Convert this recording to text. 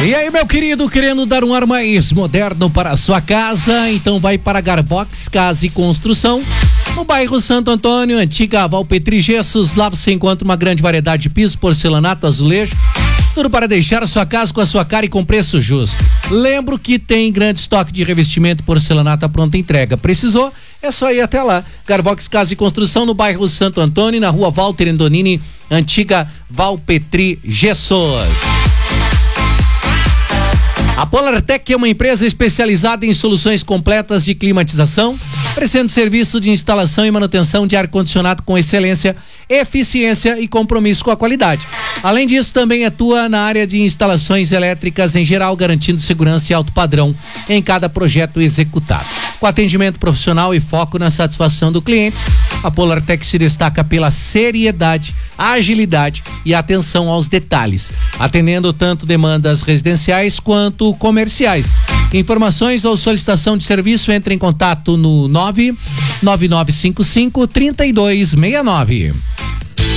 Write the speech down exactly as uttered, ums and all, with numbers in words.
E aí, meu querido, querendo dar um ar mais moderno para a sua casa? Então vai para Garvox Casa e Construção, no bairro Santo Antônio, antiga Valpetri Gessos. Lá você encontra uma grande variedade de piso, porcelanato, azulejo, tudo para deixar a sua casa com a sua cara e com preço justo. Lembro que tem grande estoque de revestimento e porcelanato à pronta entrega. Precisou? É só ir até lá. Garvox Casa e Construção, no bairro Santo Antônio, na rua Walter Endonini, antiga Valpetri Gessos. A Polartec é uma empresa especializada em soluções completas de climatização, prestando serviço de instalação e manutenção de ar-condicionado com excelência, eficiência e compromisso com a qualidade. Além disso, também atua na área de instalações elétricas em geral, garantindo segurança e alto padrão em cada projeto executado. Com atendimento profissional e foco na satisfação do cliente, a Polartec se destaca pela seriedade, agilidade e atenção aos detalhes, atendendo tanto demandas residenciais quanto comerciais. Informações ou solicitação de serviço, entre em contato no nove nove nove cinco cinco, três dois seis nove.